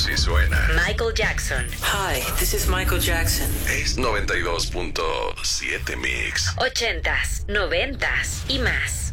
Si suena. Michael Jackson. Hi, this is Michael Jackson. Es 92.7 Mix. 80s, 90s y más.